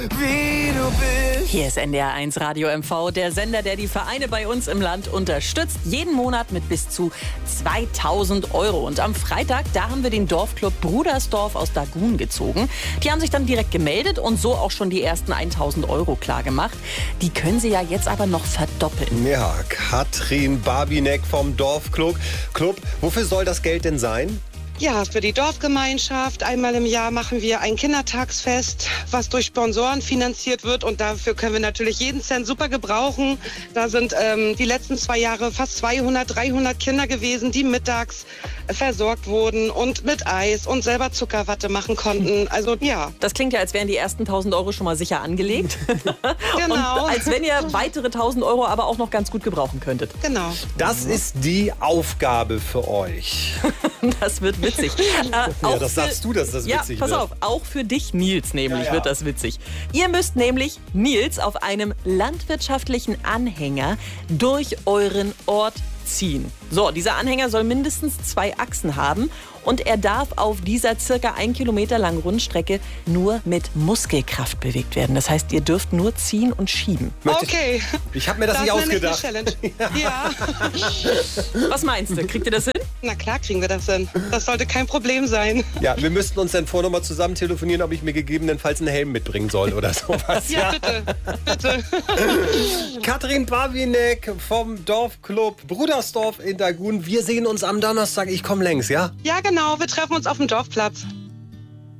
Wie du bist. Hier ist NDR1 Radio MV, der Sender, der die Vereine bei uns im Land unterstützt. Jeden Monat mit bis zu 2000 Euro. Und am Freitag, da haben wir den Dorfclub Brudersdorf aus Dagun gezogen. Die haben sich dann direkt gemeldet und so auch schon die ersten 1000 Euro klar gemacht. Die können sie ja jetzt aber noch verdoppeln. Ja, Katrin Barbinek vom Dorfclub. Wofür soll das Geld denn sein? Ja, für die Dorfgemeinschaft. Einmal im Jahr machen wir ein Kindertagsfest, was durch Sponsoren finanziert wird. Und dafür können wir natürlich jeden Cent super gebrauchen. Da sind die letzten 2 Jahre fast 200, 300 Kinder gewesen, die mittags versorgt wurden und mit Eis und selber Zuckerwatte machen konnten. Also ja. Das klingt ja, als wären die ersten 1000 Euro schon mal sicher angelegt. Genau. Und als wenn ihr weitere 1000 Euro aber auch noch ganz gut gebrauchen könntet. Genau. Das ist die Aufgabe für euch. Das wird witzig. Ja, das sagst du, dass das witzig pass wird. auf, auch für dich, Nils, nämlich Ja. wird das witzig. Ihr müsst nämlich Nils auf einem landwirtschaftlichen Anhänger durch euren Ort ziehen. So, dieser Anhänger soll mindestens 2 Achsen haben und er darf auf dieser circa 1 Kilometer langen Rundstrecke nur mit Muskelkraft bewegt werden. Das heißt, ihr dürft nur ziehen und schieben. Okay. Ich habe mir das nicht nenne ich ausgedacht. eine Challenge. Ja. Was meinst du? Kriegt ihr das hin? Na klar kriegen wir das hin. Das sollte kein Problem sein. Ja, wir müssten uns dann vorher noch mal zusammen telefonieren, ob ich mir gegebenenfalls einen Helm mitbringen soll oder sowas. Ja, bitte. Bitte. Katrin Barbinek vom Dorfclub Brudersdorf in Dagun. Wir sehen uns am Donnerstag. Ich komme längs, ja? Ja, genau. Wir treffen uns auf dem Dorfplatz.